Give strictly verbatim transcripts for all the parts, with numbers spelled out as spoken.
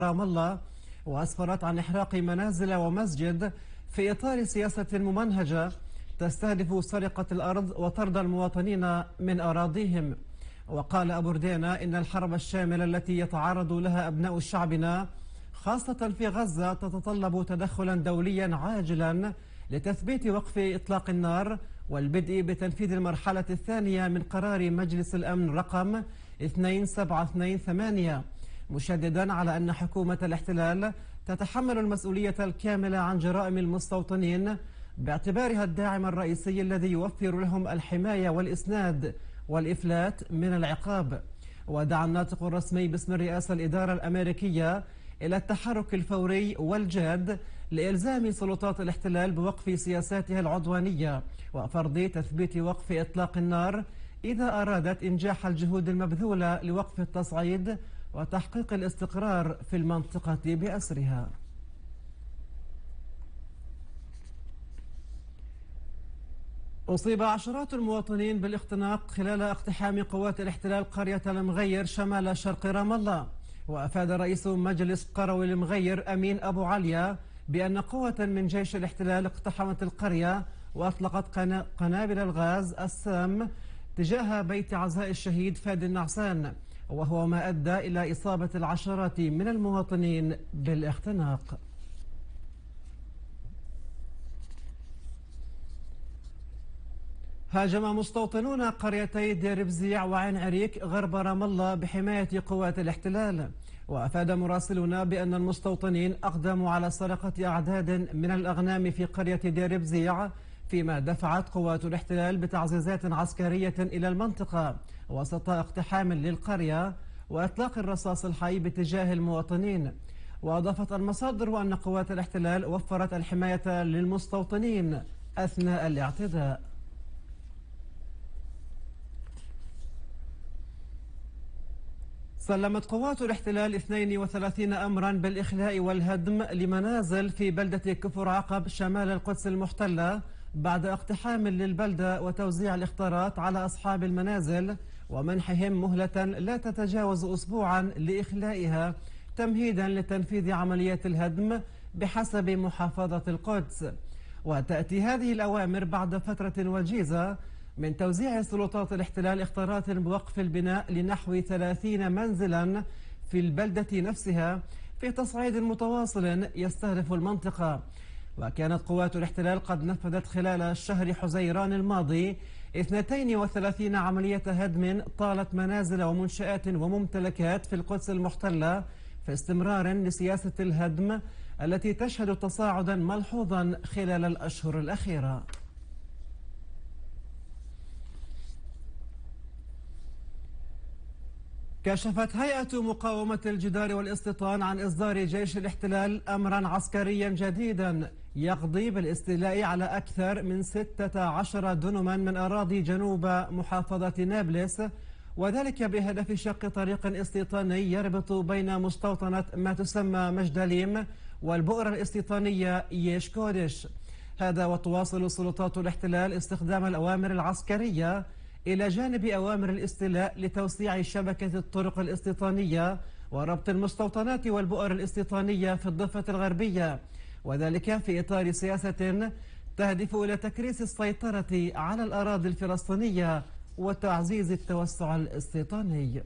رام الله، وأسفرت عن إحراق منازل ومسجد في إطار سياسة ممنهجة تستهدف سرقة الأرض وطرد المواطنين من أراضيهم. وقال أبو ردينة إن الحرب الشاملة التي يتعرض لها أبناء شعبنا خاصة في غزة تتطلب تدخلا دوليا عاجلا لتثبيت وقف إطلاق النار والبدء بتنفيذ المرحلة الثانية من قرار مجلس الأمن رقم اثنين سبعة اثنين ثمانية، مشددا على أن حكومة الاحتلال تتحمل المسؤولية الكاملة عن جرائم المستوطنين باعتبارها الداعم الرئيسي الذي يوفر لهم الحماية والإسناد والإفلات من العقاب. ودعا الناطق الرسمي باسم الرئاسة الإدارة الأمريكية إلى التحرك الفوري والجاد لإلزام سلطات الاحتلال بوقف سياساتها العدوانية وفرض تثبيت وقف إطلاق النار إذا أرادت إنجاح الجهود المبذولة لوقف التصعيد وتحقيق الاستقرار في المنطقة بأسرها. أصيب عشرات المواطنين بالاختناق خلال اقتحام قوات الاحتلال قرية المغير شمال شرق رام الله. وأفاد رئيس مجلس قروي المغير أمين أبو عليا بأن قوة من جيش الاحتلال اقتحمت القرية وأطلقت قنابل الغاز السام تجاه بيت عزاء الشهيد فادي النعسان، وهو ما أدى إلى إصابة العشرات من المواطنين بالاختناق. هاجم مستوطنون قريتي دير بزيع وعين عريك غرب رام الله بحماية قوات الاحتلال. وأفاد مراسلون بأن المستوطنين أقدموا على سرقة أعداد من الأغنام في قرية دير بزيع، فيما دفعت قوات الاحتلال بتعزيزات عسكرية إلى المنطقة وسط اقتحام للقرية وإطلاق الرصاص الحي باتجاه المواطنين. وأضافت المصادر أن قوات الاحتلال وفرت الحماية للمستوطنين أثناء الاعتداء. سلمت قوات الاحتلال اثنين وثلاثين أمرا بالإخلاء والهدم لمنازل في بلدة كفر عقب شمال القدس المحتلة بعد اقتحام للبلدة وتوزيع الاخطارات على أصحاب المنازل ومنحهم مهلة لا تتجاوز أسبوعا لإخلائها تمهيدا لتنفيذ عملية الهدم بحسب محافظة القدس. وتأتي هذه الأوامر بعد فترة وجيزة من توزيع سلطات الاحتلال اختارات بوقف البناء لنحو ثلاثين منزلا في البلدة نفسها في تصعيد متواصل يستهدف المنطقة. وكانت قوات الاحتلال قد نفذت خلال شهر حزيران الماضي اثنتين وثلاثين عملية هدم طالت منازل ومنشآت وممتلكات في القدس المحتلة في استمرار لسياسة الهدم التي تشهد تصاعدا ملحوظا خلال الأشهر الأخيرة. كشفت هيئة مقاومة الجدار والاستيطان عن إصدار جيش الاحتلال أمرا عسكريا جديدا يقضي بالاستيلاء على أكثر من ستة عشر دنما من أراضي جنوب محافظة نابلس، وذلك بهدف شق طريق استيطاني يربط بين مستوطنة ما تسمى مجدليم والبؤرة الاستيطانية يشكودش. هذا وتواصل سلطات الاحتلال استخدام الأوامر العسكرية إلى جانب أوامر الاستيلاء لتوسيع شبكة الطرق الاستيطانية وربط المستوطنات والبؤر الاستيطانية في الضفة الغربية، وذلك في إطار سياسة تهدف إلى تكريس السيطرة على الأراضي الفلسطينية وتعزيز التوسع الاستيطاني.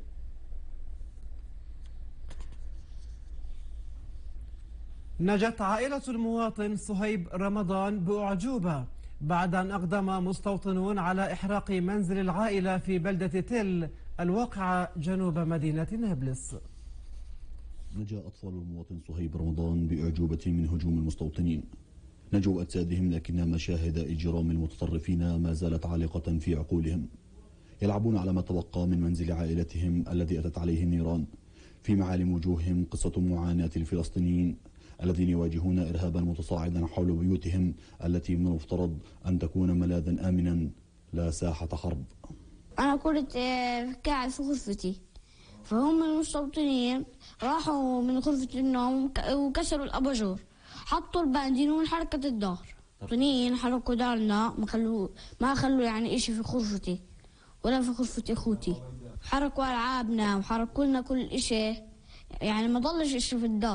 نجت عائلة المواطن صهيب رمضان بأعجوبة بعد أن أقدم مستوطنون على إحراق منزل العائلة في بلدة تل الواقعة جنوب مدينة نابلس. نجا أطفال المواطن صهيب رمضان بأعجوبة من هجوم المستوطنين. نجوا أجسادهم لكن مشاهد إجرام المتطرفين ما زالت عالقة في عقولهم. يلعبون على ما تبقى من منزل عائلتهم الذي أتت عليه النيران. في معالم وجوههم قصة معاناة الفلسطينيين الذين يواجهون إرهابا متصاعدا حول بيوتهم التي من المفترض أن تكون ملاذا آمنا لا ساحة حرب. أنا كنت قاعد في غرفتي، فهم المستوطنين راحوا من غرفة النوم وكسروا الأباجور، حطوا البندين حركة الظهر. المستوطنين حركوا دارنا، ما خلوا ما خلوا يعني إشي في غرفتي ولا في غرفة أخوتي. حركوا ألعابنا وحركوا لنا كل إشي، يعني ما ضلش يشرف الدار.